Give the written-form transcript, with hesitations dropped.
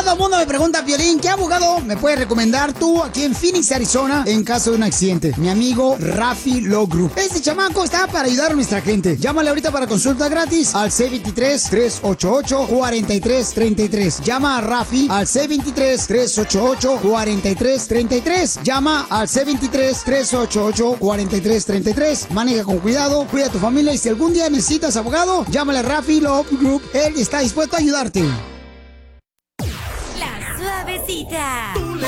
Todo el mundo me pregunta, Piolín, ¿qué abogado me puedes recomendar tú aquí en Phoenix, Arizona, en caso de un accidente? Mi amigo Rafi Law Group. Este chamaco está para ayudar a nuestra gente. Llámale ahorita para consulta gratis al C23-388-4333. Llama a Rafi al C23-388-4333. Llama al C23-388-4333. Maneja con cuidado, cuida a tu familia y si algún día necesitas abogado, llámale a Rafi Law Group. Él está dispuesto a ayudarte. La Suavecita.